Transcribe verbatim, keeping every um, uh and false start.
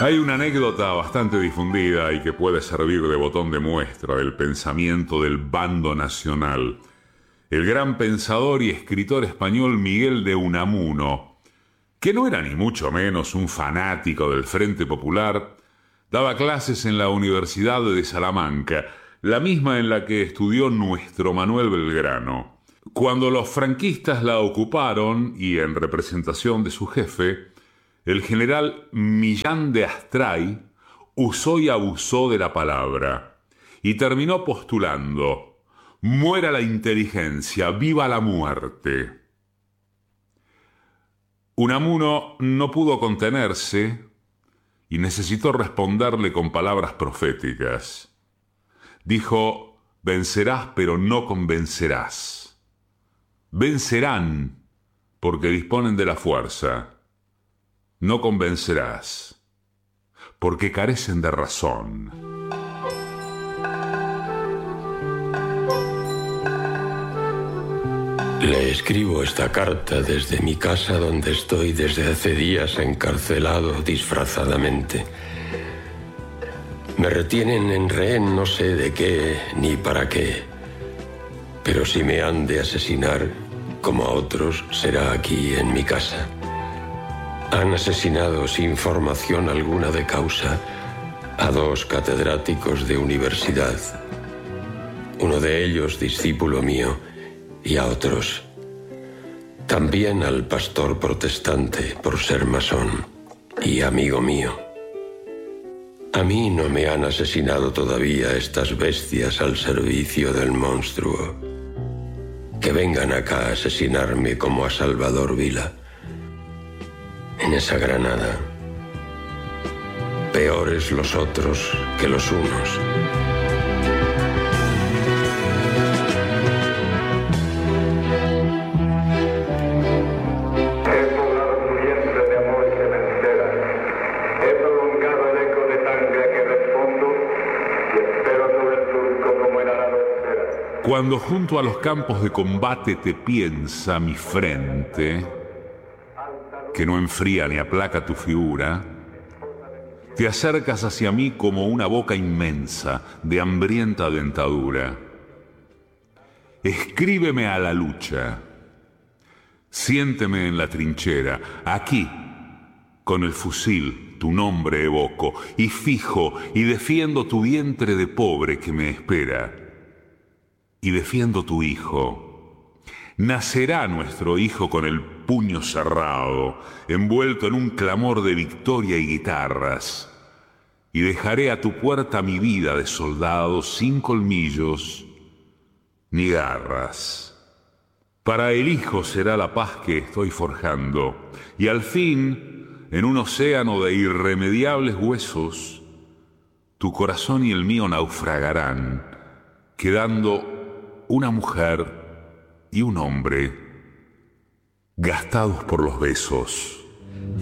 Hay una anécdota bastante difundida y que puede servir de botón de muestra del pensamiento del bando nacional. El gran pensador y escritor español Miguel de Unamuno, que no era ni mucho menos un fanático del Frente Popular, daba clases en la Universidad de Salamanca, la misma en la que estudió nuestro Manuel Belgrano. Cuando los franquistas la ocuparon, y en representación de su jefe, el general Millán de Astray usó y abusó de la palabra y terminó postulando: muera la inteligencia, viva la muerte. Unamuno no pudo contenerse y necesitó responderle con palabras proféticas. Dijo: vencerás, pero no convencerás. Vencerán porque disponen de la fuerza. No convencerás, porque carecen de razón. Le escribo esta carta desde mi casa, donde estoy desde hace días encarcelado disfrazadamente. Me retienen en rehén, no sé de qué ni para qué, pero si me han de asesinar, como a otros, será aquí en mi casa. Han asesinado sin formación alguna de causa a dos catedráticos de universidad, uno de ellos discípulo mío, y a otros. También al pastor protestante por ser masón y amigo mío. A mí no me han asesinado todavía estas bestias al servicio del monstruo. Que vengan acá a asesinarme como a Salvador Vila. En esa Granada, peores los otros que los unos. He poblado tu vientre de amor y sementera. He prolongado el eco de sangre que respondo y espero sobre el surco como el arado de cera. Cuando junto a los campos de combate te piensa mi frente, que no enfría ni aplaca tu figura, te acercas hacia mí como una boca inmensa de hambrienta dentadura. Escríbeme a la lucha, siénteme en la trinchera, aquí, con el fusil tu nombre evoco, y fijo y defiendo tu vientre de pobre que me espera, y defiendo tu hijo. Nacerá nuestro hijo con el puño cerrado, envuelto en un clamor de victoria y guitarras, y dejaré a tu puerta mi vida de soldado sin colmillos ni garras. Para el hijo será la paz que estoy forjando, y al fin, en un océano de irremediables huesos, tu corazón y el mío naufragarán, quedando una mujer y un hombre gastados por los besos.